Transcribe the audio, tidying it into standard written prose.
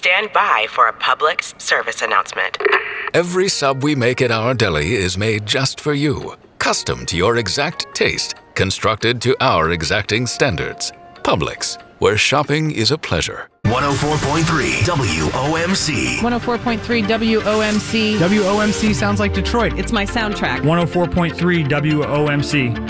stand by for a Publix service announcement. Every sub we make at our deli is made just for you, custom to your exact taste, constructed to our exacting standards. Publix, where shopping is a pleasure. 104.3 WOMC. 104.3 WOMC. WOMC sounds like Detroit. It's my soundtrack. 104.3 WOMC.